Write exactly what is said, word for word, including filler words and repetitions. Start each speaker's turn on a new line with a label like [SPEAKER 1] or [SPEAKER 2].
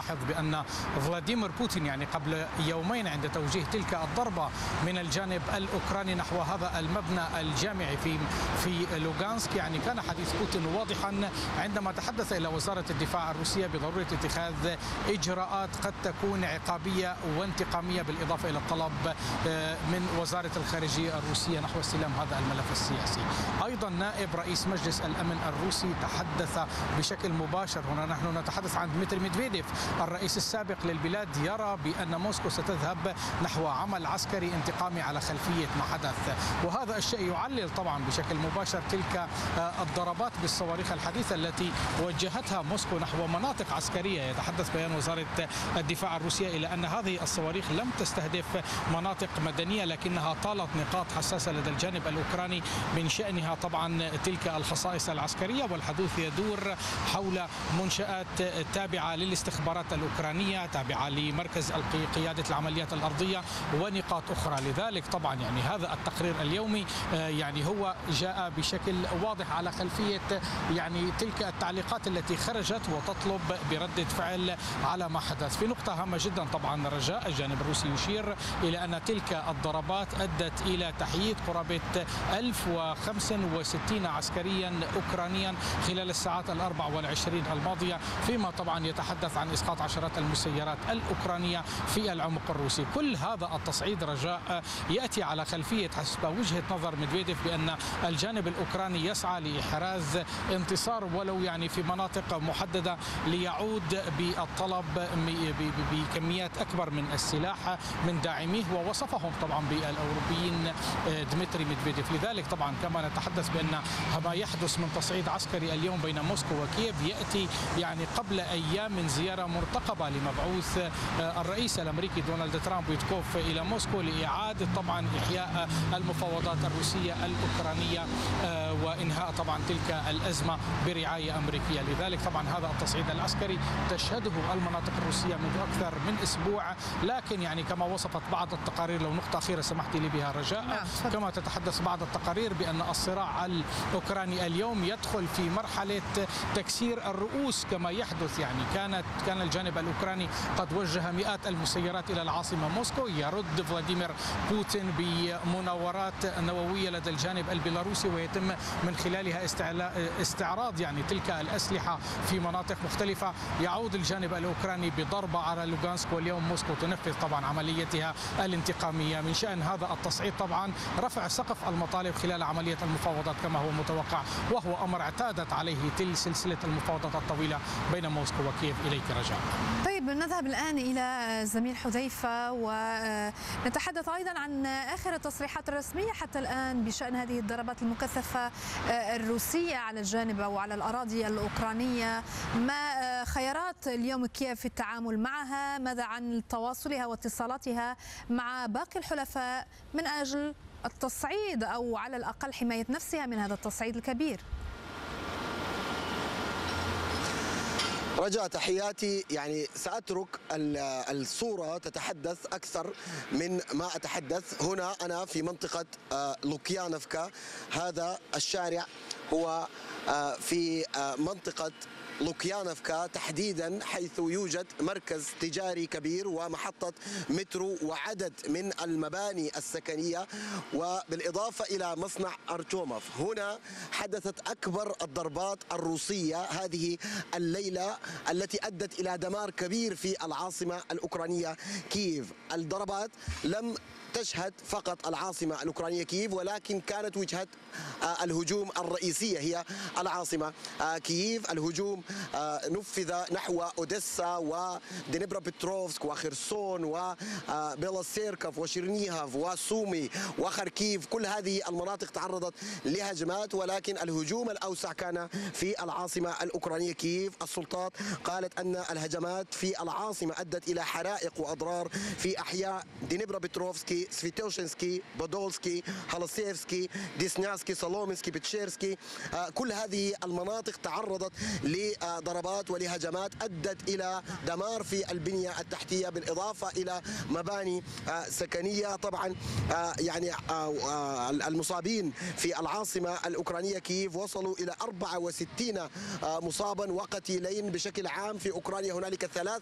[SPEAKER 1] نلاحظ بأن فلاديمير بوتين يعني قبل يومين عند توجيه تلك الضربة من الجانب الأوكراني نحو هذا المبنى الجامعي في في لوغانسك، يعني كان حديث بوتين واضحا عندما تحدث إلى وزارة الدفاع الروسية بضرورة اتخاذ إجراءات قد تكون عقابية وانتقامية، بالإضافة إلى الطلب من وزارة الخارجية الروسية نحو استلام هذا الملف السياسي. أيضا نائب رئيس مجلس الأمن الروسي تحدث بشكل مباشر، هنا نحن نتحدث عن ديمتري ميدفيديف الرئيس السابق للبلاد، يرى بأن موسكو ستذهب نحو عمل عسكري انتقامي على خلفية ما حدث، وهذا الشيء يعلل طبعا بشكل مباشر تلك الضربات بالصواريخ الحديثة التي وجهتها موسكو نحو مناطق عسكرية. يتحدث بيان وزارة الدفاع الروسية إلى أن هذه الصواريخ لم تستهدف مناطق مدنية، لكنها طالت نقاط حساسة لدى الجانب الأوكراني من شأنها طبعا تلك الخصائص العسكرية، والحديث يدور حول منشآت تابعة للاستخبارات الأوكرانية، تابعة لمركز قيادة العمليات الأرضية ونقاط أخرى. لذلك طبعا يعني هذا التقرير اليومي يعني هو جاء بشكل واضح على خلفية يعني تلك التعليقات التي خرجت وتطلب بردة فعل على ما حدث. في نقطة هامة جدا طبعا رجاء، الجانب الروسي يشير إلى أن تلك الضربات أدت إلى تحييد قرابة ألف وخمسة وستين عسكريا أوكرانيا خلال الساعات الأربع والعشرين الماضية، فيما طبعا يتحدث عن إسقاط عشرات المسيرات الأوكرانية في العمق الروسي. كل هذا التصعيد رجاء يأتي على خلفية حسب وجهة نظر ميدفيديف بأن الجانب الأوكراني يسعى لإحراز انتصار ولو يعني في مناطق محددة ليعود بالطلب بكميات أكبر من السلاح من داعميه، ووصفهم طبعا بالأوروبيين ديمتري ميدفيديف. لذلك طبعا كما نتحدث بأن ما يحدث من تصعيد عسكري اليوم بين موسكو وكييف يأتي يعني قبل أيام من زيارة مرتقبة لمبعوث الرئيس الأمريكي دونالد ترامب ويتكوف إلى موسكو لإعادة طبعا إحياء المفاوضات الروسية الأوكرانية وإنهاء طبعا تلك الأزمة برعاية أمريكية. لذلك طبعا هذا التصعيد العسكري تشهده المناطق الروسية منذ أكثر من أسبوع، لكن يعني كما وصفت بعض التقارير، لو نقطة أخيرة سمحتي لي بها رجاء، نعم. كما تتحدث بعض التقارير بأن الصراع الأوكراني اليوم يدخل في مرحلة تكسير الرؤوس كما يحدث، يعني كانت كان الجانب الأوكراني قد وجه مئات المسيرات إلى العاصمة موسكو، يرد فلاديمير بوتين بمناورات نووية لدى الجانب البيلاروسي ويتم من خلالها استعراض يعني تلك الأسلحة في مناطق مختلفة. يعود الجانب الأوكراني بضربة على لوغانسك، واليوم موسكو تنفذ طبعا عمليتها الانتقامية. من شأن هذا التصعيد طبعا رفع سقف المطالب خلال عملية المفاوضات كما هو متوقع، وهو أمر اعتادت عليه تلك سلسلة المفاوضات الطويلة بين موسكو وكييف. إليك رجاء.
[SPEAKER 2] طيب نذهب الآن إلى زميل حذيفة ونتحدث أيضا عن آخر التصريحات الرسمية حتى الآن بشأن هذه الضربات المكثفة الروسية على الجانب أو على الأراضي الأوكرانية. ما خيارات اليوم كييف في التعامل معها؟ ماذا عن تواصلها واتصالاتها مع باقي الحلفاء من أجل التصعيد أو على الأقل حماية نفسها من هذا التصعيد الكبير؟
[SPEAKER 3] رجاء تحياتي، يعني سأترك الصورة تتحدث أكثر من ما أتحدث. هنا أنا في منطقة لوكيانفكا، هذا الشارع هو في منطقة لوكيانفكا تحديدا، حيث يوجد مركز تجاري كبير ومحطة مترو وعدد من المباني السكنية، وبالإضافة إلى مصنع أرتوموف. هنا حدثت أكبر الضربات الروسية هذه الليلة التي أدت إلى دمار كبير في العاصمة الأوكرانية كييف. الضربات لم تشهد فقط العاصمة الأوكرانية كييف، ولكن كانت وجهة الهجوم الرئيسية هي العاصمة كييف. الهجوم نفذ نحو أوديسا ودنيبرا بتروفسك وخرسون وبيلاسيركوف وشيرنيهاف وسومي وخاركيف. كل هذه المناطق تعرضت لهجمات، ولكن الهجوم الأوسع كان في العاصمة الأوكرانية كييف. السلطات قالت أن الهجمات في العاصمة أدت إلى حرائق وأضرار في أحياء دنيبرا بتروفسكي، سفيتوشنسكي، بودولسكي، هالوسيفسكي، ديسنياسكي، سالومنسكي، بتشيرسكي. كل هذه المناطق تعرضت لضربات ولهجمات أدت إلى دمار في البنية التحتية، بالإضافة إلى مباني سكنية. طبعا يعني المصابين في العاصمة الأوكرانية كييف وصلوا إلى أربعة وستين مصابا وقتيلين. بشكل عام في أوكرانيا هنالك ثلاث